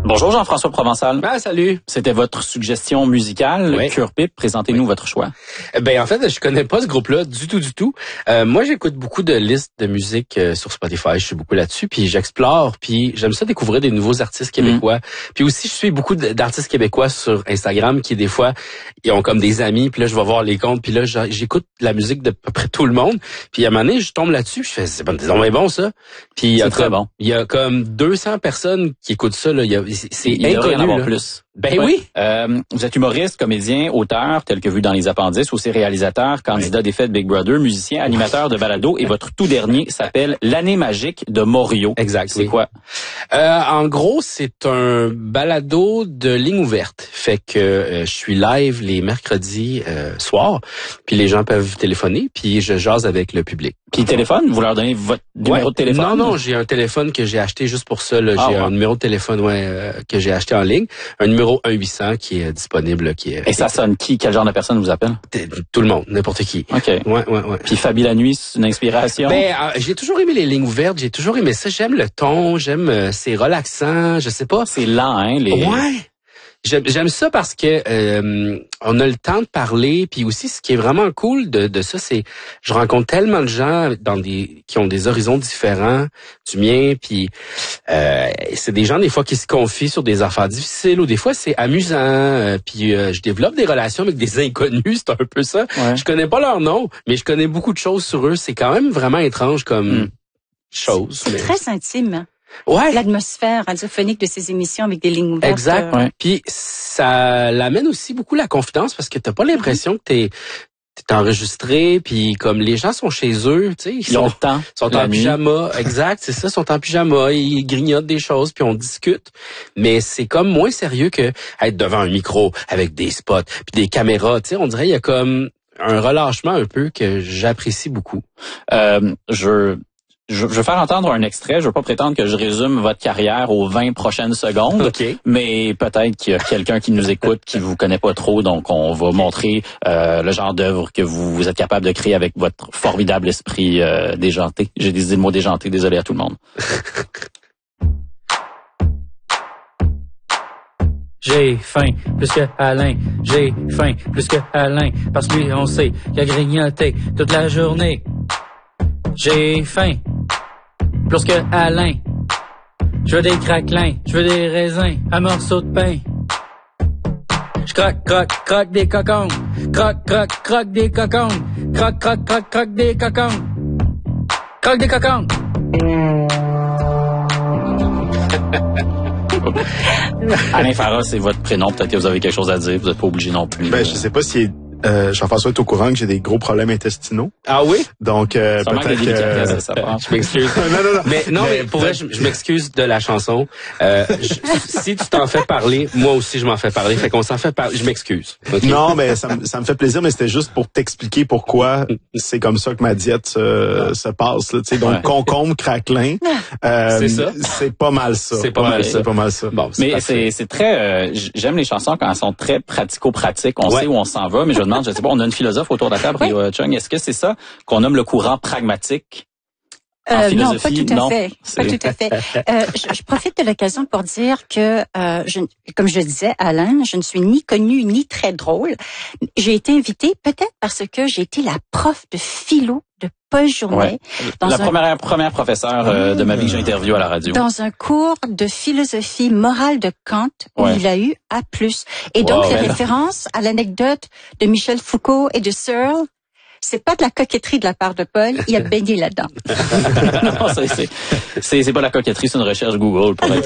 Bonjour Jean-François Provençal. Ah, salut. C'était votre suggestion musicale, Oui. Cure Pip. Présentez-nous votre choix. Ben en fait, je connais pas ce groupe-là du tout. Moi, j'écoute beaucoup de listes de musique sur Spotify. Je suis beaucoup là-dessus, puis j'explore, puis j'aime ça découvrir des nouveaux artistes québécois. Puis aussi, je suis beaucoup d'artistes québécois sur Instagram qui des fois ils ont comme des amis, puis là je vais voir les comptes, puis là j'écoute la musique de à peu près tout le monde. Puis à un moment donné, je tombe là-dessus, puis je fais c'est bon ça. Puis C'est très bon. Il y a comme 200 personnes qui écoutent ça là. C'est Il devrait y en inconnu avoir là. plus. Ben Ouais. oui. Vous êtes humoriste, comédien, auteur, tel que vu dans les appendices, aussi réalisateur, candidat des fêtes Big Brother, musicien, animateur de balado, et votre tout dernier s'appelle L'année magique de Morio. Exact. C'est oui. quoi? En gros, c'est un balado de ligne ouverte. Fait que je suis live les mercredis soirs, puis les gens peuvent téléphoner, puis je jase avec le public. Puis téléphone, vous leur donnez votre numéro de téléphone? Non, j'ai un téléphone que j'ai acheté juste pour ça. Là. J'ai ouais. un numéro de téléphone que j'ai acheté en ligne, un numéro 1-800 qui est disponible. Et ça sonne qui? Quel genre de personne vous appelle? Tout le monde, n'importe qui. OK. Ouais. Puis Fabi la nuit, c'est une inspiration? Ben, j'ai toujours aimé les lignes ouvertes, j'ai toujours aimé ça. J'aime le ton, c'est relaxant, je sais pas. C'est lent, hein? Ouais. J'aime ça parce que on a le temps de parler, puis aussi ce qui est vraiment cool de ça, c'est je rencontre tellement de gens qui ont des horizons différents du mien, puis c'est des gens des fois qui se confient sur des affaires difficiles ou des fois c'est amusant, puis je développe des relations avec des inconnus, c'est un peu ça. Ouais. Je connais pas leur nom, mais je connais beaucoup de choses sur eux. C'est quand même vraiment étrange comme chose. C'est très intime. Ouais. L'atmosphère radiophonique de ces émissions avec des lignes ouvertes. Exact. Ouais. Puis ça l'amène aussi beaucoup la confidence parce que t'as pas l'impression que t'es enregistré, puis comme les gens sont chez eux, tu sais, Ils ont le temps. sont la en nuit. pyjama, exact, c'est ça, sont en pyjama, ils grignotent des choses puis on discute, mais c'est comme moins sérieux que être devant un micro avec des spots puis des caméras, tu sais, on dirait il y a comme un relâchement un peu que j'apprécie beaucoup. Je veux faire entendre un extrait. Je veux pas prétendre que je résume votre carrière aux 20 prochaines secondes. OK. Mais peut-être qu'il y a quelqu'un qui nous écoute qui vous connaît pas trop. Donc, on va montrer le genre d'œuvre que vous êtes capable de créer avec votre formidable esprit déjanté. J'ai décidé le mot déjanté. Désolé à tout le monde. J'ai faim plus que Alain, j'ai faim plus que Alain, parce que lui on sait qu'il a grignoté toute la journée. J'ai faim plus que Alain, je veux des craquelins, je veux des raisins, un morceau de pain. Je croque des cocons, croque des cocons, croque des cocons, croque des cocons. Alain Farah, c'est votre prénom. Peut-être que vous avez quelque chose à dire. Vous n'êtes pas obligé non plus. Ben, je sais pas si Jean-François est au courant que j'ai des gros problèmes intestinaux. Ah oui? Donc, Ça manque de peut-être délicatesse, que... ça prend. Je m'excuse. non. Mais pour vrai, je m'excuse de la chanson. Si tu t'en fais parler, moi aussi je m'en fais parler. Fait qu'on s'en fait parler. Je m'excuse. Okay? Non, mais ça me fait plaisir, mais c'était juste pour t'expliquer pourquoi c'est comme ça que ma diète se passe. Là, donc, Ouais. concombre, craquelin, C'est ça? c'est pas mal ça. C'est pas mal ça. C'est pas mal ça. Bon, Mais parfait. c'est très... j'aime les chansons quand elles sont très pratico-pratiques. On Ouais. sait où on s'en va, mais je me demande, je sais pas, on a une philosophe autour de la table, Rio Chung. Est-ce que c'est ça qu'on nomme le courant pragmatique? En Non, pas philosophie, tout à non. fait. Pas tout à fait. Je profite de l'occasion pour dire que, comme je disais, Alain, je ne suis ni connue ni très drôle. J'ai été invitée peut-être parce que j'ai été la prof de philo de Paul Journet Ouais. dans La première professeure de ma vie que j'ai interviewée à la radio. dans un cours de philosophie morale de Kant où Ouais. il a eu A+. Et donc, Wow. les références à l'anecdote de Michel Foucault et de Searle, c'est pas de la coquetterie de la part de Paul, il a baigné là-dedans. Non, c'est pas de la coquetterie, c'est une recherche Google pour être